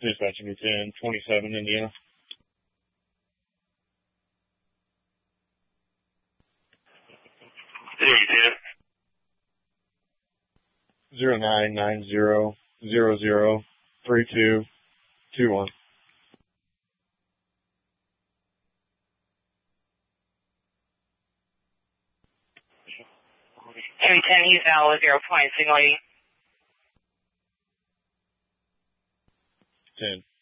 Dispatching to 1027 Indiana. Yeah, 0990003221. 210, he's now 0 point, signal 80. 10.